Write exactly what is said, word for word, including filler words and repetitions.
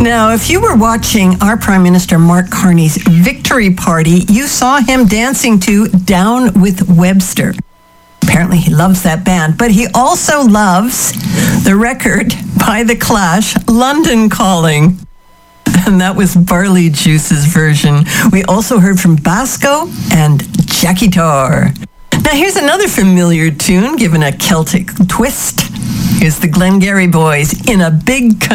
Now, if you were watching our Prime Minister Mark Carney's victory party, you saw him dancing to Down with Webster. Apparently he loves that band, but he also loves the record by The Clash, London Calling. And that was Barley Juice's version. We also heard from Basco and Jackie Tar. Now here's another familiar tune given a Celtic twist. Here's the Glengarry Boys in a Big Country.